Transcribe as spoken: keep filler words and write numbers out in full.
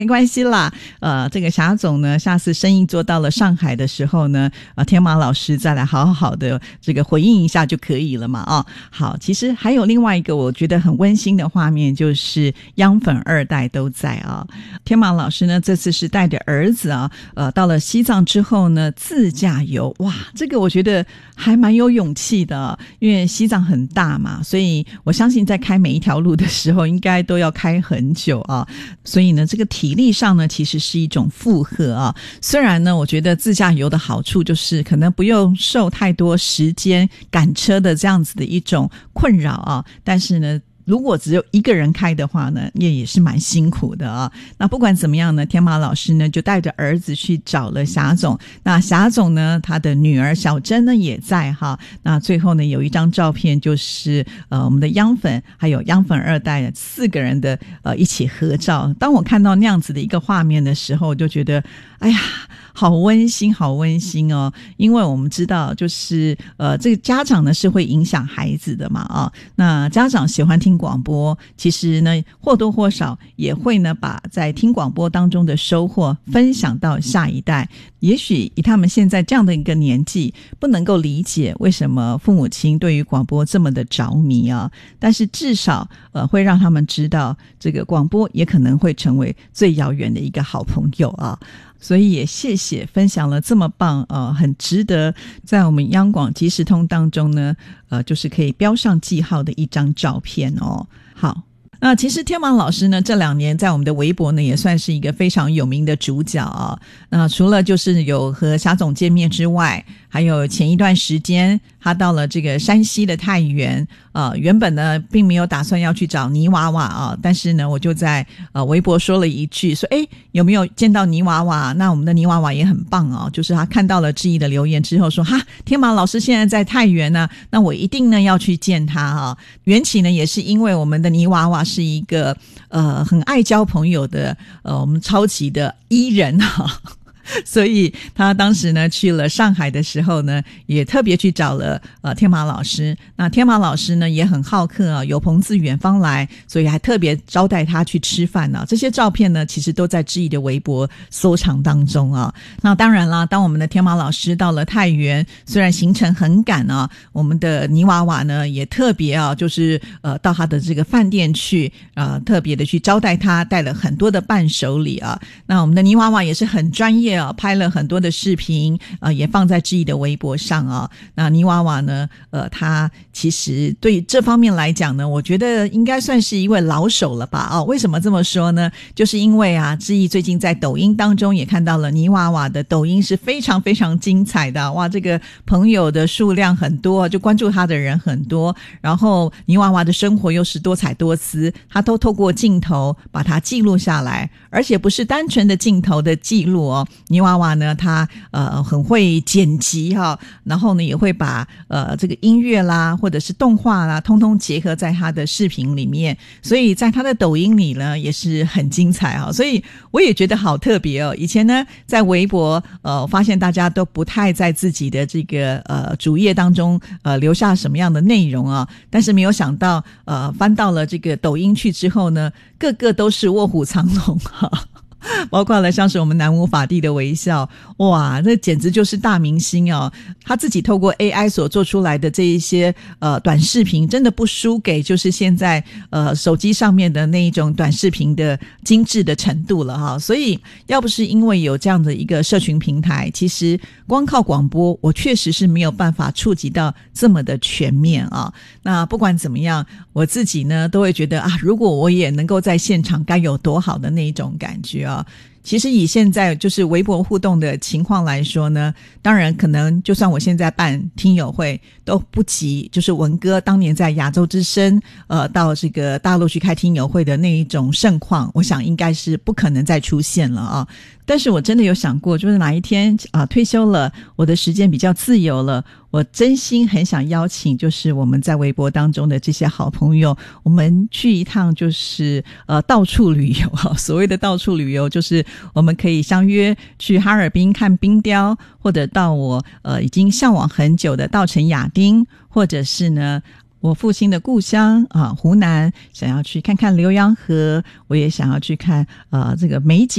没关系啦，呃，这个霞总呢，下次生意做到了上海的时候呢，呃，天马老师再来好好的这个回应一下就可以了嘛，啊，好，其实还有另外一个我觉得很温馨的画面，就是央粉二代都在啊。天马老师呢，这次是带着儿子啊，呃，到了西藏之后呢，自驾游，哇，这个我觉得还蛮有勇气的啊，因为西藏很大嘛，所以我相信在开每一条路的时候，应该都要开很久啊，所以呢，这个体体力上呢其实是一种负荷啊。虽然呢我觉得自驾游的好处就是可能不用受太多时间赶车的这样子的一种困扰啊，但是呢如果只有一个人开的话呢，也也是蛮辛苦的啊。那不管怎么样呢，天马老师呢就带着儿子去找了霞总。那霞总呢，他的女儿小珍呢也在哈。那最后呢，有一张照片就是呃我们的央粉还有央粉二代四个人的呃一起合照。当我看到那样子的一个画面的时候，我就觉得哎呀，好温馨，好温馨哦。因为我们知道，就是呃这个家长呢是会影响孩子的嘛啊。那家长喜欢听广播，其实呢或多或少也会呢把在听广播当中的收获分享到下一代。也许以他们现在这样的一个年纪，不能够理解为什么父母亲对于广播这么的着迷啊，但是至少呃会让他们知道，这个广播也可能会成为最遥远的一个好朋友啊。所以也谢谢分享了这么棒呃，很值得在我们央广即时通当中呢呃，就是可以标上记号的一张照片哦。好，那其实天马老师呢这两年在我们的微博呢也算是一个非常有名的主角啊。那除了就是有和霞总见面之外，还有前一段时间他到了这个山西的太原，呃，原本呢并没有打算要去找泥娃娃啊，但是呢我就在呃微博说了一句，说诶有没有见到泥娃娃？那我们的泥娃娃也很棒哦，就是他看到了志毅的留言之后说，哈，天马老师现在在太原呢，那我一定呢要去见他啊。缘起呢也是因为我们的泥娃娃是一个呃很爱交朋友的呃我们超级的 E 人啊。所以他当时呢去了上海的时候呢，也特别去找了呃天马老师。那天马老师呢也很好客啊，有朋自远方来，所以还特别招待他去吃饭啊。这些照片呢其实都在志毅的微博收藏当中啊。那当然啦，当我们的天马老师到了太原，虽然行程很赶啊，我们的泥娃娃呢也特别啊，就是呃到他的这个饭店去呃特别的去招待他，带了很多的伴手礼啊。那我们的泥娃娃也是很专业啊，拍了很多的视频呃也放在志毅的微博上啊。那泥娃娃呢呃他其实对这方面来讲呢，我觉得应该算是一位老手了吧哦。为什么这么说呢？就是因为啊志毅最近在抖音当中也看到了泥娃娃的抖音是非常非常精彩的，哇，这个朋友的数量很多，就关注他的人很多，然后泥娃娃的生活又是多彩多姿，他都透过镜头把它记录下来，而且不是单纯的镜头的记录哦。泥娃娃呢他呃很会剪辑哈、哦，然后呢也会把呃这个音乐啦或者是动画啦通通结合在他的视频里面，所以在他的抖音里呢也是很精彩哈、哦。所以我也觉得好特别哦。以前呢在微博呃发现大家都不太在自己的这个呃主页当中呃留下什么样的内容啊，但是没有想到呃翻到了这个抖音去之后呢，个个都是卧虎藏龙哈。包括了像是我们南无法地的微笑，哇，那简直就是大明星哦。他自己透过 A I 所做出来的这一些呃短视频，真的不输给就是现在呃手机上面的那一种短视频的精致的程度了哈。所以要不是因为有这样的一个社群平台，其实光靠广播我确实是没有办法触及到这么的全面啊。那不管怎么样，我自己呢都会觉得啊，如果我也能够在现场该有多好的那一种感觉啊。其实以现在就是微博互动的情况来说呢，当然可能就算我现在办听友会都不及就是文哥当年在亚洲之声呃到这个大陆去开听友会的那一种盛况，我想应该是不可能再出现了啊。但是我真的有想过，就是哪一天啊退休了，我的时间比较自由了，我真心很想邀请就是我们在微博当中的这些好朋友，我们去一趟就是呃到处旅游啊。所谓的到处旅游就是我们可以相约去哈尔滨看冰雕，或者到我呃已经向往很久的稻城亚丁，或者是呢我父亲的故乡啊，湖南，想要去看看浏阳河，我也想要去看呃这个美景。